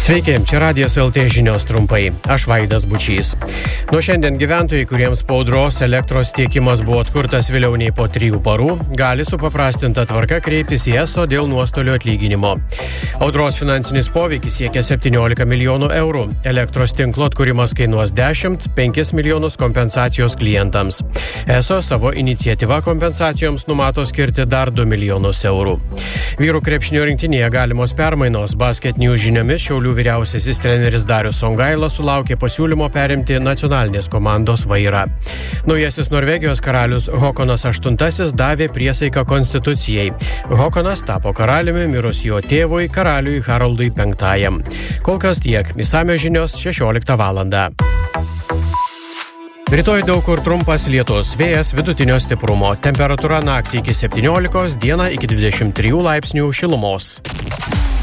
Sveiki, čia Radijas LT žinios trumpai. Aš Vaidas Bučys. Nuo šiandien gyventojai, kuriems po audros elektros tiekimas buvo atkurtas vėliau nei po 3 parų, gali supaprastinta tvarka kreiptis į ESO dėl nuostolių atlyginimo. Audros finansinis poveikis siekia 17 milijonų eurų. Elektros tinklo atkūrimas kainuos 5 milijonus kompensacijos klientams. ESO savo iniciatyvą kompensacijoms numato skirti dar 2 milijonus eurų. Vyrų krepšinio rinktinėje galimos permainos. Basket News žiniomis Šiaulių vyriausiasis treneris Darius Songaila sulaukė pasiūlymo perimti nacionalinės komandos vairą. Naujasis Norvegijos karalius Håkonas VIII davė priesaiką konstitucijai. Håkonas tapo karaliumi mirus jo tėvui, karaliui Haroldui V. Kol kas tiek. Išsamios žinios 16 valandą. Rytoj daug kur trumpas lietus, vėjas vidutinio stiprumo, temperatūra naktį iki 17, dieną iki 23 laipsnių šilumos.